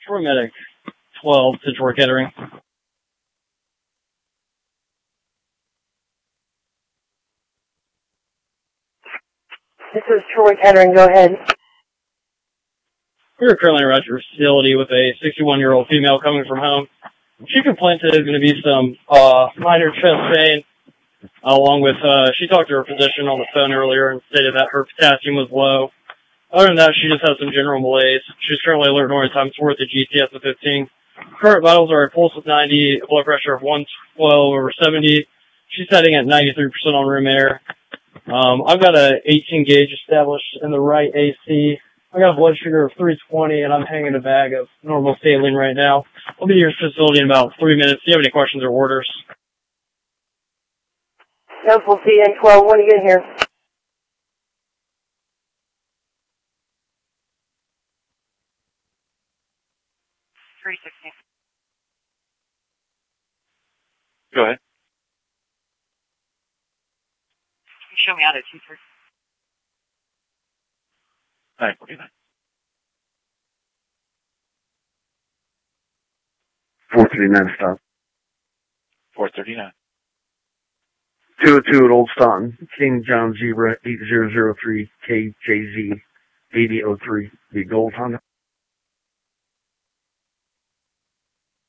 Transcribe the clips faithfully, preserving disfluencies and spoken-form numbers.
Troy Medic twelve to Troy Kettering. This is Troy Kettering. Go ahead. We were currently around your facility with a sixty-one-year-old female coming from home. She complained that there's going to be some uh, minor chest pain, along with, uh, she talked to her physician on the phone earlier and stated that her potassium was low. Other than that, she just has some general malaise. She's currently alert normal times worth of G C S of fifteen. Current vitals are a pulse of ninety, blood pressure of one twelve over seventy. She's setting at ninety-three percent on room air. Um, I've got a eighteen gauge established in the right A C. I got a blood sugar of three twenty, and I'm hanging a bag of normal saline right now. I'll be at your facility in about three minutes. Do you have any questions or orders? Council T N twelve, when are you in here? three sixty. Go ahead. Can you show me out at two three? nine forty-nine. four thirty-nine stop. four thirty-nine. two oh two at Old Staunton. King John Zebra eight zero zero three K J Z eighty oh three. The Gold Honda.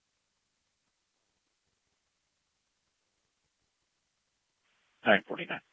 nine forty-nine.